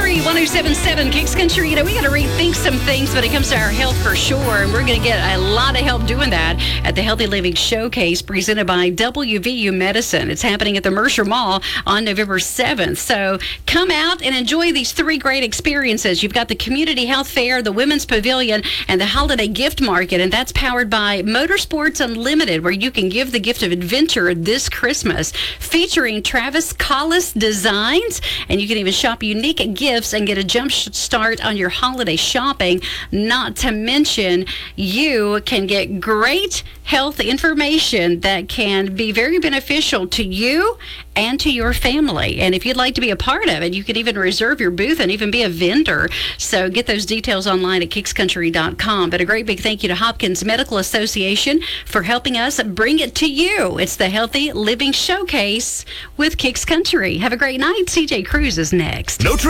Country 107.7 Kicks Country. You know, we got to rethink some things when it comes to our health for sure. And we're going to get a lot of help doing that at the Healthy Living Showcase presented by WVU Medicine. It's happening at the Mercer Mall on November 7th. So come out and enjoy these three great experiences. You've got the Community Health Fair, the Women's Pavilion, and the Holiday Gift Market. And that's powered by Motorsports Unlimited, where you can give the gift of adventure this Christmas, featuring Travis Collis Designs. And you can even shop unique gifts and get a jump start on your holiday shopping. Not to mention, you can get great health information that can be very beneficial to you and to your family. And if you'd like to be a part of it, you can even reserve your booth and even be a vendor. So get those details online at kickscountry.com. But a great big thank you to Hopkins Medical Association for helping us bring it to you. It's the Healthy Living Showcase with Kicks Country. Have a great night. CJ Cruz is next. No